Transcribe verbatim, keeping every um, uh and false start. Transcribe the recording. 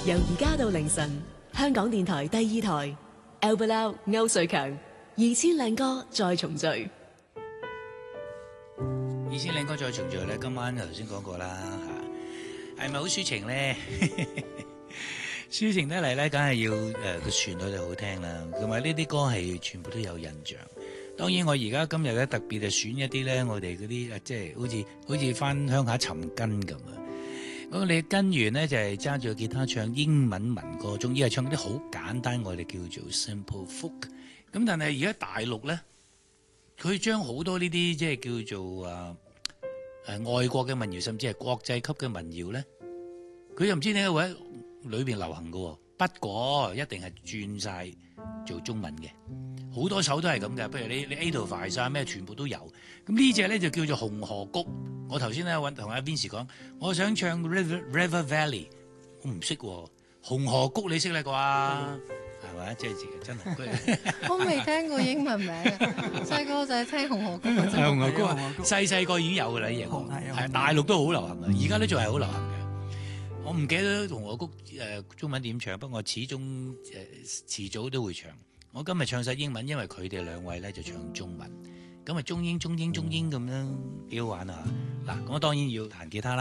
由而家到凌晨，香港電台第二台 Albert Lau 歐瑞強，二千靚歌再重聚。 二千靚歌再重聚咧，今晚頭先講過啦嚇，係咪好抒情咧？抒情得嚟咧，梗係要誒個旋律就好聽啦，同埋呢啲歌係全部都有印象。當然，我而家今日咧特別就選一啲咧，我哋嗰啲即係好似好似翻鄉下尋根咁啊。咁你根源咧就係揸住個吉他唱英文民歌，仲要係唱啲好簡單，我哋叫做 simple folk。咁但係而家大陸咧，佢將好多呢啲即係叫做啊誒、呃、外國嘅民謠，甚至係國際級嘅民謠咧，佢又唔知點解會喺裏邊流行嘅。不過一定係轉晒做中文嘅。好多首都係咁嘅，譬如你你 Edelweiss 啊咩，全部都有。咁呢隻咧就叫做紅河谷。我頭先咧揾同阿 Vince 講，我想唱 River River Valley， 我唔識喎。紅河谷你識啦啩？係咪？即係真係。 我未聽過英文名，細個就係聽紅河谷。 係紅河谷啊！細細個已經有㗎啦，呢隻歌。係大陸都好流行嘅，而家都仲係好流行嘅。我唔記得紅河谷誒、呃、中文點唱，不過我始終誒、呃、遲早都會唱。我今日唱晒英文，因為佢哋兩位咧就唱中文，咁啊中英中英中英咁樣幾好玩啊！嗱，咁我當然要彈吉他啦。